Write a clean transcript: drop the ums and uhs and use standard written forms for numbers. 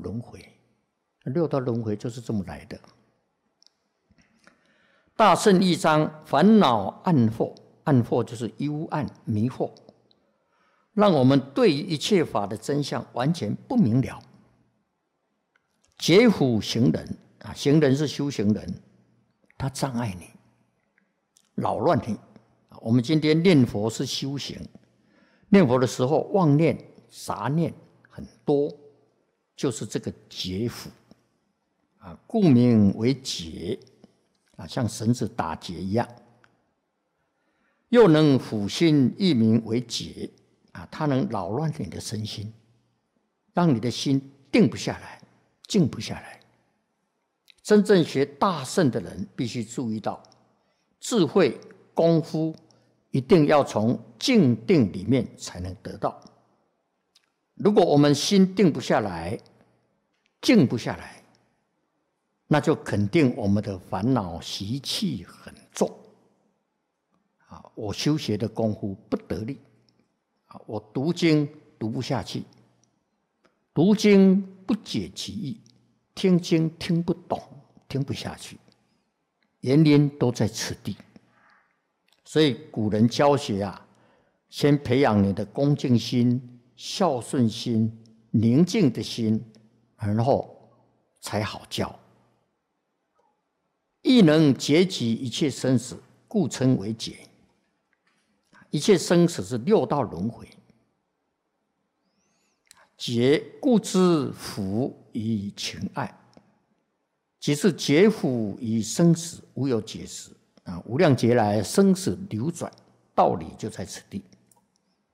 轮回，六道轮回就是这么来的。大圣一章，烦恼暗惑，暗惑就是幽暗迷惑，让我们对一切法的真相完全不明了。劫苦行人啊，行人是修行人，他障碍你，扰乱你。我们今天念佛是修行，念佛的时候妄念、杂念很多，就是这个劫苦啊，故名为劫啊，像绳子打结一样。又能辅心，亦名为劫啊，它能扰乱你的身心，让你的心定不下来，静不下来。真正学大乘的人必须注意到，智慧功夫一定要从静定里面才能得到。如果我们心定不下来，静不下来，那就肯定我们的烦恼习气很重啊！我修学的功夫不得力啊！我读经读不下去，读经不解其意，听经听不懂，听不下去，原因都在此地。所以古人教学啊，先培养你的恭敬心、孝顺心、宁静的心，然后才好教。亦能结集一切生死，故称为劫。一切生死是六道轮回，劫故知福于情爱，即是劫福于生死，无有解时啊！无量劫来生死流转，道理就在此地。